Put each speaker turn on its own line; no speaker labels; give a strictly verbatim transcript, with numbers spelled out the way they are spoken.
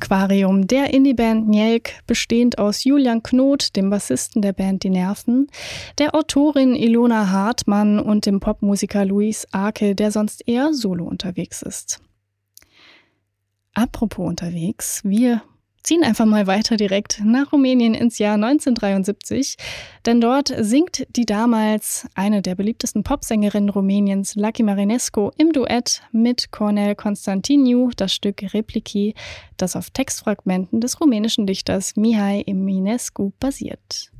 Aquarium, der Indie-Band Njelk, bestehend aus Julian Knot, dem Bassisten der Band Die Nerven, der Autorin Ilona Hartmann und dem Popmusiker Luis Arke, der sonst eher solo unterwegs ist. Apropos unterwegs, wir ziehen einfach mal weiter direkt nach Rumänien ins Jahr neunzehnhundertdreiundsiebzig, denn dort singt die damals eine der beliebtesten Popsängerinnen Rumäniens, Lucky Marinescu, im Duett mit Cornel Constantiniu das Stück Replici, das auf Textfragmenten des rumänischen Dichters Mihai Eminescu basiert.